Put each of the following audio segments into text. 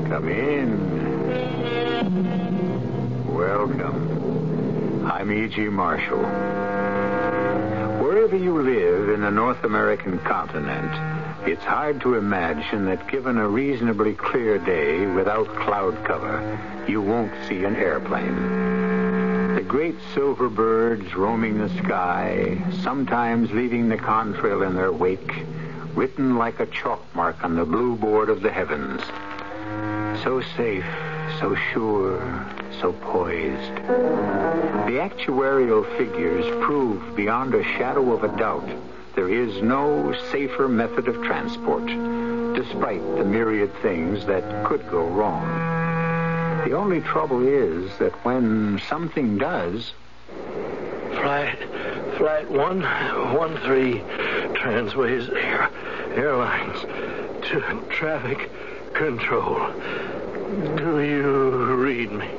Come in. Welcome. I'm E.G. Marshall. Wherever you live in the North American continent, it's hard to imagine that given a reasonably clear day without cloud cover, you won't see an airplane. The great silver birds roaming the sky, sometimes leaving the contrail in their wake, written like a chalk mark on the blue board of the heavens. So safe, so sure, so poised. The actuarial figures prove beyond a shadow of a doubt there is no safer method of transport, despite the myriad things that could go wrong. The only trouble is that when something does... Flight 113, Transways Airlines to traffic control. Do you read me?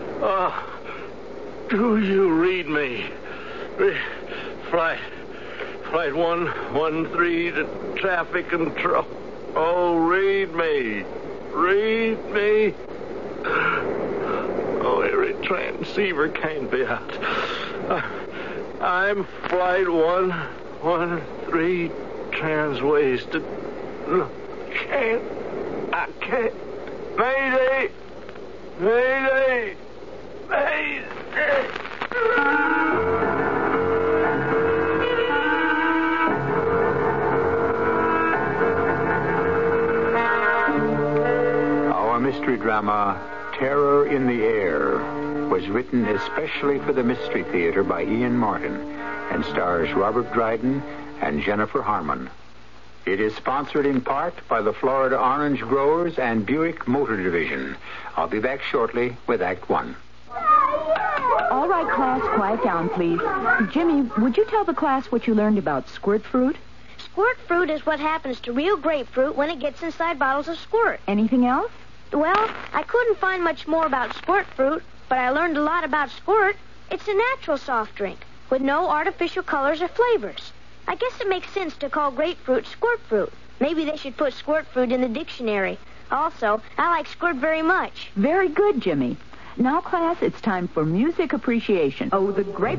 Do you read me? Flight 113 to traffic control. Oh, read me. Read me. Oh, every transceiver can't be out. I'm Flight 113 Transways to... I can't. Mayday! Mayday! Mayday! Our mystery drama, Terror in the Air, was written especially for the Mystery Theater by Ian Martin and stars Robert Dryden and Jennifer Harmon. It is sponsored in part by the Florida Orange Growers and Buick Motor Division. I'll be back shortly with Act One. All right, class, quiet down, please. Jimmy, would you tell the class what you learned about squirt fruit? Squirt fruit is what happens to real grapefruit when it gets inside bottles of squirt. Anything else? Well, I couldn't find much more about squirt fruit, but I learned a lot about squirt. It's a natural soft drink with no artificial colors or flavors. I guess it makes sense to call grapefruit squirt fruit. Maybe they should put squirt fruit in the dictionary. Also, I like squirt very much. Very good, Jimmy. Now, class, it's time for music appreciation. Oh, the great...